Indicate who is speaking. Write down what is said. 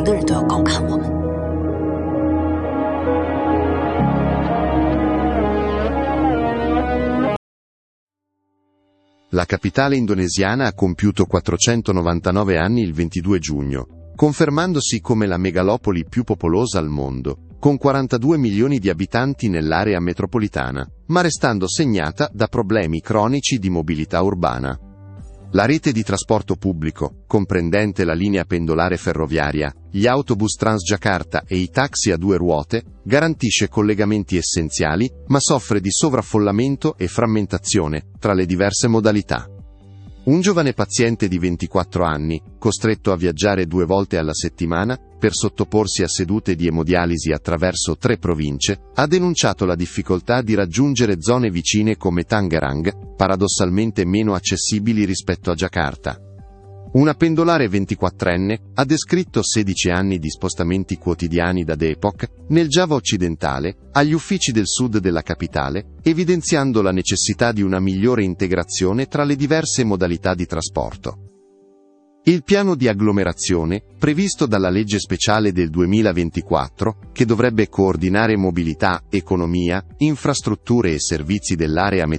Speaker 1: 的人都要高看我们。
Speaker 2: La capitale indonesiana ha compiuto 499 anni il 22 giugno, confermandosi come la megalopoli più popolosa al mondo, con 42 milioni di abitanti nell'area metropolitana, ma restando segnata da problemi cronici di mobilità urbana. La rete di trasporto pubblico, comprendente la linea pendolare ferroviaria, gli autobus Transjakarta e i taxi a 2 ruote, garantisce collegamenti essenziali, ma soffre di sovraffollamento e frammentazione tra le diverse modalità. Un giovane paziente di 24 anni, costretto a viaggiare 2 volte alla settimana per sottoporsi a sedute di emodialisi attraverso 3 province, ha denunciato la difficoltà di raggiungere zone vicine come Tangerang, paradossalmente meno accessibili rispetto a Giacarta. Una pendolare 24enne ha descritto 16 anni di spostamenti quotidiani da Depok, nel Giava occidentale, agli uffici del sud della capitale, evidenziando la necessità di una migliore integrazione tra le diverse modalità di trasporto. Il piano di agglomerazione, previsto dalla legge speciale del 2024, che dovrebbe coordinare mobilità, economia, infrastrutture e servizi dell'area